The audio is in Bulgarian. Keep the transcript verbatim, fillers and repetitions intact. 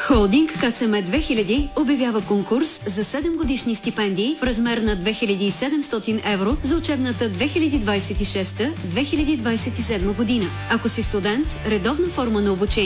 Холдинг КЦМ две хиляди обявява конкурс за седем годишни стипендии в размер на две хиляди и седемстотин евро за учебната две хиляди двадесет и шеста - две хиляди двадесет и седма година. Ако си студент, редовна форма на обучение